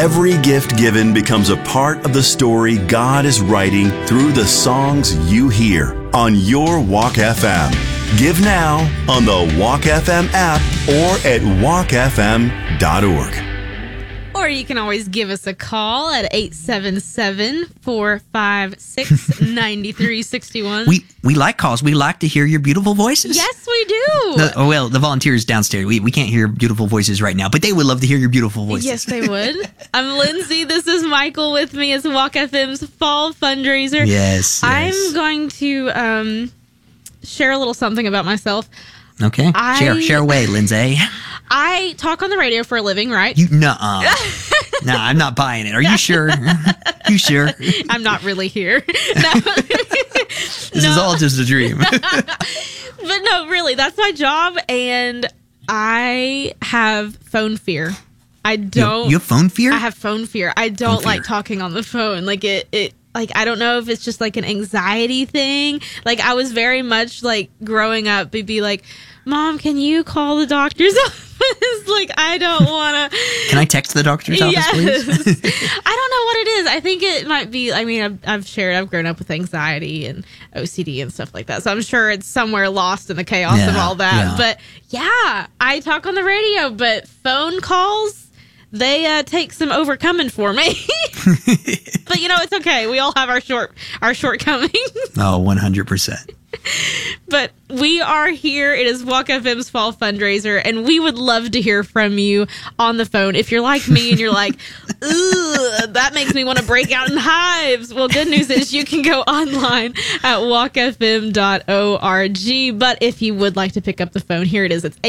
Every gift given becomes a part of the story God is writing through the songs you hear on your Walk FM. Give now on the Walk FM app or at walkfm.org. Or you can always give us a call at 877-456-9361. We like calls. We like to hear your beautiful voices. Yes, we do. The volunteers downstairs, we can't hear beautiful voices right now, but they would love to hear your beautiful voices. Yes, they would. I'm Lindsay. This is Michael with me as Walk FM's Fall Fundraiser. Yes. I'm going to share a little something about myself. Okay. Share away, Lindsay. I talk on the radio for a living, right? Nuh-uh. No, I'm not buying it. Are you sure? You sure? I'm not really here. No. This is all just a dream. But no, really, that's my job, and I have phone fear. I don't. You have phone fear? I have phone fear. I don't like talking on the phone. Like like, I don't know if it's just like an anxiety thing. Like, I was very much like growing up, it'd be like, Mom, can you call the doctor's office? Like, I don't want to. Can I text the doctor's office, please? I don't know what it is. I think it might be, I mean, I've grown up with anxiety and OCD and stuff like that. So I'm sure it's somewhere lost in the chaos of all that. Yeah. But yeah, I talk on the radio, but phone calls, they take some overcoming for me. But it's okay. We all have our shortcomings. Oh, 100%. But we are here. It is Walk FM's Fall Fundraiser, and we would love to hear from you on the phone. If you're like me and you're like, ugh, that makes me want to break out in hives. Well, good news is you can go online at walkfm.org. But if you would like to pick up the phone, here it is. It's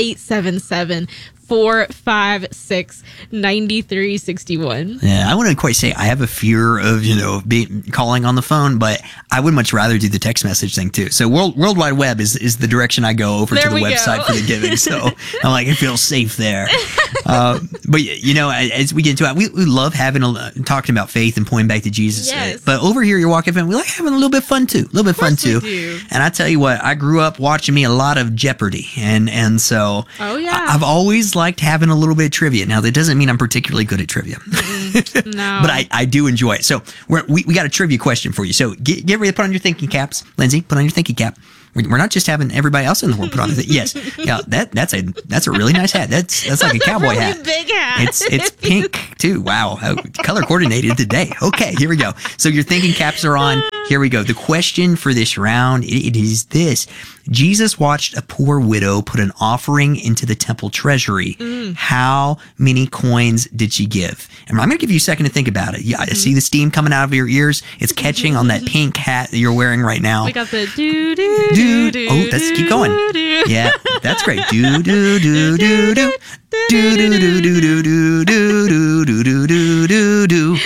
877-456-9361. Yeah, I wouldn't quite say I have a fear of, calling on the phone, but I would much rather do the text message thing too. So World Wide Web is the direction I go over to the website for the giving. So I'm like, I feel safe there. But as we get into it, we love talking about faith and pointing back to Jesus. Yes. But over here at your Walk FM, we like having a little bit of fun too. We do. And I tell you what, I grew up watching a lot of Jeopardy. And so I've always liked having a little bit of trivia. Now, that doesn't mean I'm particularly good at trivia. No. But I do enjoy it. So we got a trivia question for you. So get ready to put on your thinking caps. Lindsay, put on your thinking cap. We're not just having everybody else in the world put on it. Yes. Yeah, that's a really nice hat. That's like a cowboy really hat. Big hat. It's pink too. Wow. Color coordinated today. Okay, here we go. So your thinking caps are on. Here we go. The question for this round, it is this. Jesus watched a poor widow put an offering into the temple treasury. How many coins did she give? And I'm going to give you a second to think about it. Yeah, I see the steam coming out of your ears. It's catching on that pink hat that you're wearing right now. We got the do. Oh, let's keep going. Yeah, that's great. Do do do do do do do do do do do do do do do do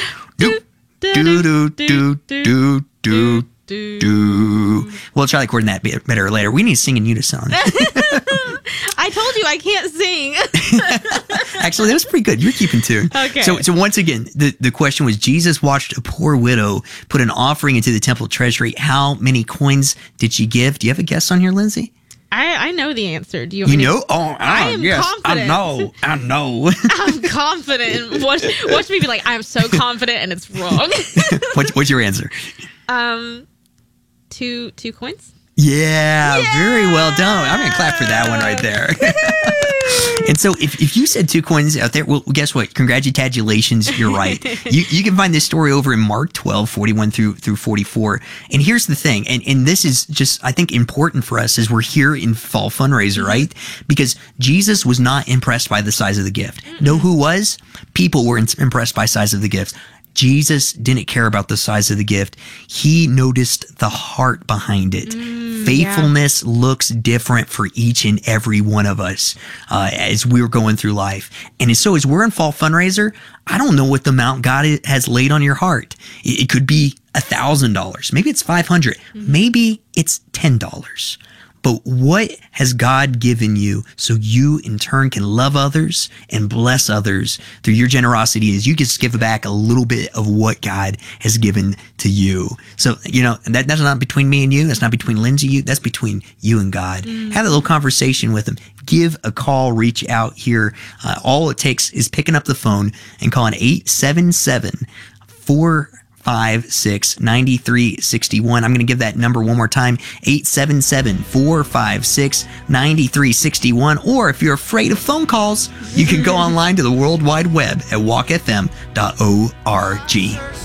do do do. We'll try to coordinate that better later. We need to sing in unison. I told you I can't sing. Actually, that was pretty good. You're keeping tune. Okay. So once again, the question was, Jesus watched a poor widow put an offering into the temple treasury. How many coins did she give? Do you have a guess on here, Lindsay? I know the answer. Do you? know? Oh, I am yes, confident. I know. I'm confident. Watch me be like, I'm so confident, and it's wrong. What's your answer? 2 coins. Yeah, very well done. I'm going to clap for that one right there. And so if you said 2 coins out there, well, guess what? Congratulations, you're right. You can find this story over in Mark 12, 41 through 44. And here's the thing, and this is just, I think, important for us as we're here in Fall Fundraiser, right? Because Jesus was not impressed by the size of the gift. Know who was? People were impressed by the size of the gift. Jesus didn't care about the size of the gift. He noticed the heart behind it. Faithfulness looks different for each and every one of us as we're going through life. And so as we're in Fall Fundraiser, I don't know what the amount God has laid on your heart. It could be $1,000. Maybe it's $500. Maybe it's $10. But what has God given you so you in turn can love others and bless others through your generosity is you just give back a little bit of what God has given to you. So, that's not between me and you. That's not between Lindsay and you. That's between you and God. Have a little conversation with him. Give a call, reach out here. All it takes is picking up the phone and calling 877-456-9361. I'm going to give that number one more time, 877-456-9361. Or if you're afraid of phone calls, you can go online to the World Wide Web at walkfm.org.